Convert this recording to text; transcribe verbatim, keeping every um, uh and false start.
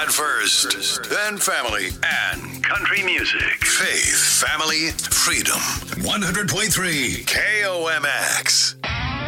At first, then family and country music. Faith, family, freedom. one hundred point three K O M X.